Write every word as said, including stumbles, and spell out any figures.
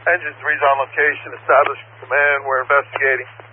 Engine three's on location. Established command. We're investigating.